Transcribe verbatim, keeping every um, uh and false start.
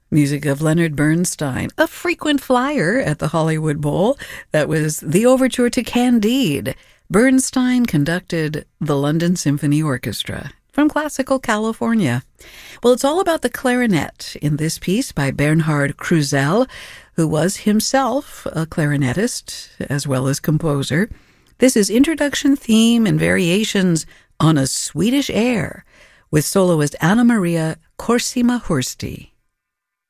Music of Leonard Bernstein, a frequent flyer at the Hollywood Bowl. That was the overture to Candide. Bernstein conducted the London Symphony Orchestra from classical California. Well, it's all about the clarinet in this piece by Bernhard Krusell, who was himself a clarinetist as well as composer. This is introduction theme and variations on a Swedish air with soloist Anna Maria Korsima Hursti.